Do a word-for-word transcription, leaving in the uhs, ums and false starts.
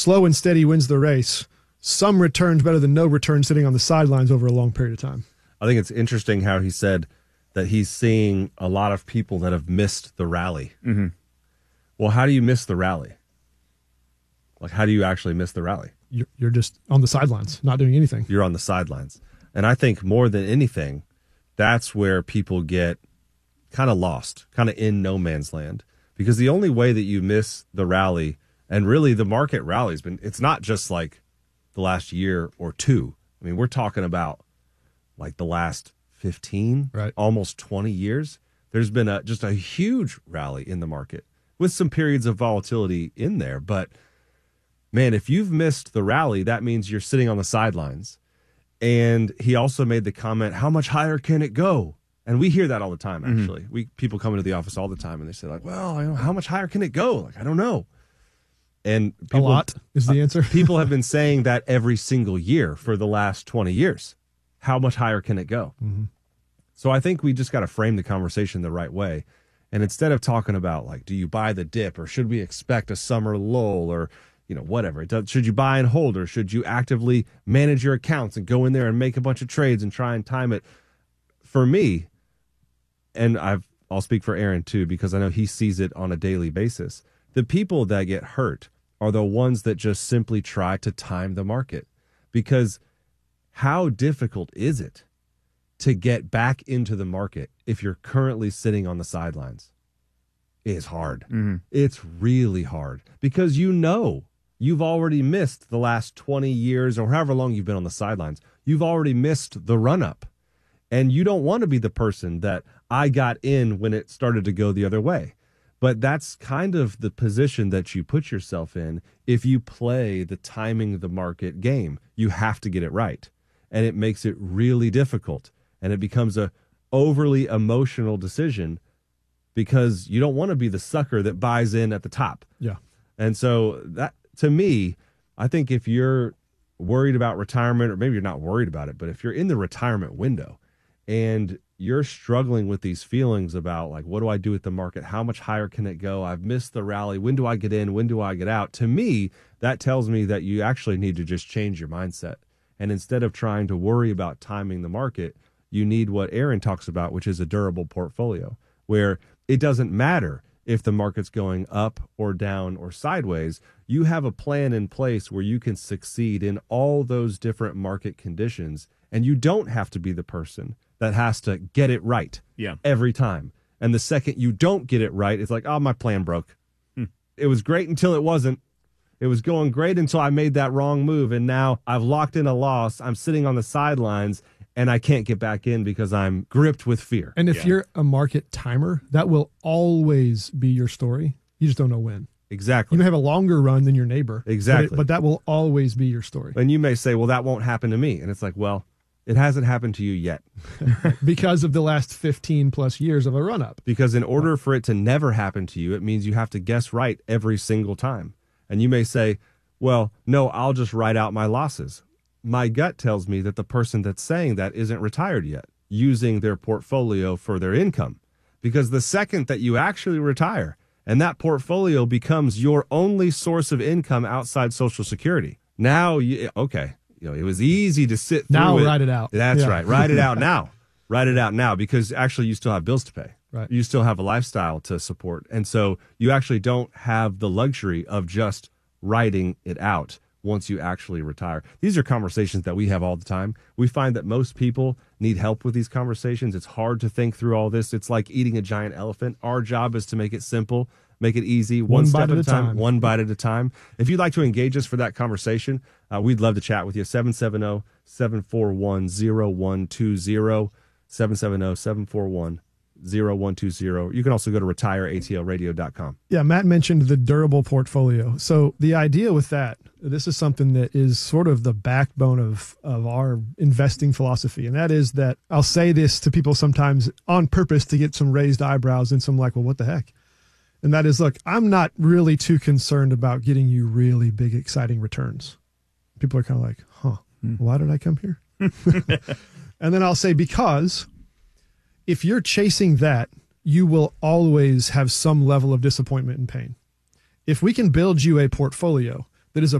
slow and steady wins the race. Some returns better than no return sitting on the sidelines over a long period of time. I think it's interesting how he said that he's seeing a lot of people that have missed the rally. Mm-hmm. Well, how do you miss the rally? Like, how do you actually miss the rally? You're, you're just on the sidelines, not doing anything. You're on the sidelines. And I think more than anything, that's where people get kind of lost, kind of in no man's land. Because the only way that you miss the rally, and really the market rally has been, it's not just like the last year or two. I mean, we're talking about like the last fifteen, right, almost twenty years. There's been a just a huge rally in the market with some periods of volatility in there. But man, if you've missed the rally, that means you're sitting on the sidelines. And he also made the comment, how much higher can it go? And we hear that all the time, actually. Mm-hmm. We people come into the office all the time and they say, like, well, I don't know, how much higher can it go? Like, I don't know. And people, a lot is the answer. uh, people have been saying that every single year for the last twenty years. How much higher can it go? Mm-hmm. So I think we just got to frame the conversation the right way. And instead of talking about, like, do you buy the dip or should we expect a summer lull or, you know, whatever. It does, should you buy and hold or should you actively manage your accounts and go in there and make a bunch of trades and try and time it? For me, and I've, I'll speak for Aaron too, because I know he sees it on a daily basis. The people that get hurt are the ones that just simply try to time the market. Because how difficult is it to get back into the market if you're currently sitting on the sidelines? It is hard. Mm-hmm. It's really hard because you know you've already missed the last twenty years or however long you've been on the sidelines. You've already missed the run-up. And you don't want to be the person that I got in when it started to go the other way. But that's kind of the position that you put yourself in if you play the timing the market game. You have to get it right. And it makes it really difficult. And it becomes a overly emotional decision because you don't want to be the sucker that buys in at the top. Yeah. And so that, to me, I think if you're worried about retirement, or maybe you're not worried about it, but if you're in the retirement window and you're struggling with these feelings about, like, what do I do with the market? How much higher can it go? I've missed the rally. When do I get in? When do I get out? To me, that tells me that you actually need to just change your mindset. And instead of trying to worry about timing the market, you need what Aaron talks about, which is a durable portfolio, where it doesn't matter if the market's going up or down or sideways. You have a plan in place where you can succeed in all those different market conditions, and you don't have to be the person that has to get it right yeah. every time. And the second you don't get it right, it's like, oh, my plan broke. Hmm. It was great until it wasn't. It was going great until I made that wrong move, and now I've locked in a loss. I'm sitting on the sidelines, and I can't get back in because I'm gripped with fear. And if yeah. you're a market timer, that will always be your story. You just don't know when. Exactly. You may have a longer run than your neighbor. Exactly. But, it, but that will always be your story. And you may say, well, that won't happen to me. And it's like, well, it hasn't happened to you yet. Because of the last fifteen plus years of a run up. Because in order for it to never happen to you, it means you have to guess right every single time. And you may say, well, no, I'll just write out my losses. My gut tells me that the person that's saying that isn't retired yet, using their portfolio for their income. Because the second that you actually retire and that portfolio becomes your only source of income outside Social Security, now, you, okay, you know, it was easy to sit through now it. write it out. That's yeah. right. Write it out now. Write it out now, because actually you still have bills to pay. Right. You still have a lifestyle to support. And so you actually don't have the luxury of just writing it out once you actually retire. These are conversations that we have all the time. We find that most people need help with these conversations. It's hard to think through all this. It's like eating a giant elephant. Our job is to make it simple, make it easy, one, one step bite at at a time, time, one bite at a time. If you'd like to engage us for that conversation, uh, we'd love to chat with you. seven seven zero, seven four one, zero one two zero, seven seven zero, seven four one, zero one two zero. You can also go to retire A T L radio dot com. Yeah, Matt mentioned the durable portfolio. So the idea with that, this is something that is sort of the backbone of, of our investing philosophy. And that is that I'll say this to people sometimes on purpose to get some raised eyebrows and some like, well, what the heck? And that is, look, I'm not really too concerned about getting you really big, exciting returns. People are kind of like, huh, hmm. why did I come here? And then I'll say, because if you're chasing that, you will always have some level of disappointment and pain. If we can build you a portfolio that is a